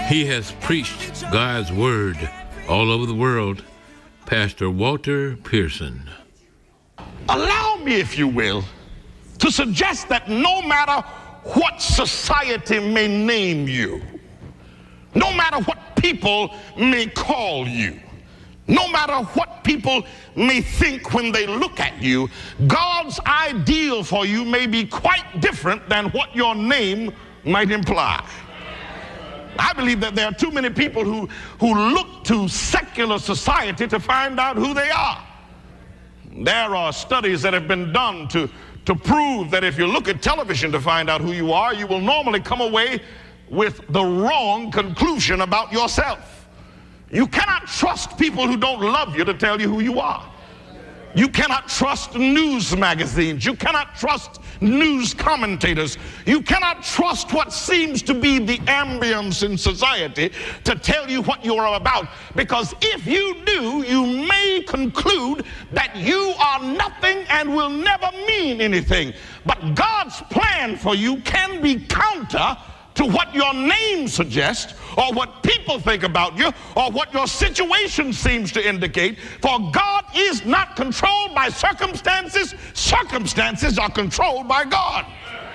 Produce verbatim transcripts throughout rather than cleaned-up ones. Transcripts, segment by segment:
He has preached God's word all over the world. Pastor Walter Pearson. Allow me, if you will, to suggest that no matter what society may name you, no matter what people may call you, no matter what people may think when they look at you, God's ideal for you may be quite different than what your name might imply. I believe that there are too many people who, who look to secular society to find out who they are. There are studies that have been done to, to prove that if you look at television to find out who you are, you will normally come away with the wrong conclusion about yourself. You cannot trust people who don't love you to tell you who you are. You cannot trust news magazines. You cannot trust news commentators. You cannot trust what seems to be the ambience in society to tell you what you are about. Because if you do, you may conclude that you are nothing and will never mean anything. But God's plan for you can be counter to what your name suggests, or what people think about you, or what your situation seems to indicate. For God is not controlled by circumstances. Circumstances are controlled by God.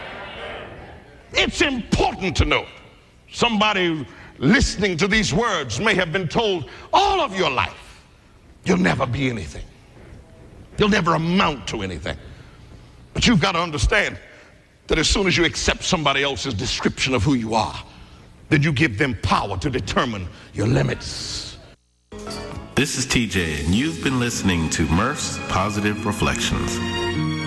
It's important to know. Somebody listening to these words may have been told all of your life, you'll never be anything. You'll never amount to anything. But you've got to understand that as soon as you accept somebody else's description of who you are, then you give them power to determine your limits. This is T J, and you've been listening to Murph's Positive Reflections.